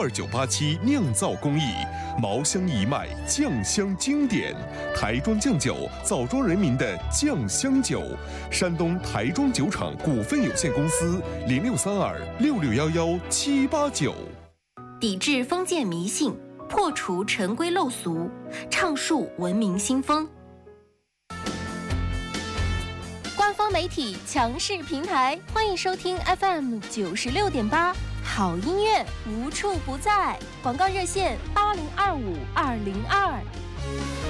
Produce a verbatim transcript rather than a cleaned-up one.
二九八七酿造工艺，茅香一脉，酱香经典，台庄酱酒，枣庄人民的酱香酒。山东台庄酒厂股份有限公司零六三二六六幺幺七八九。 抵制封建迷信，破除陈规陋俗，倡树文明新风。官方媒体强势平台，欢迎收听 F M 九十六点八，好音乐无处不在。广告热线八零二五二零二。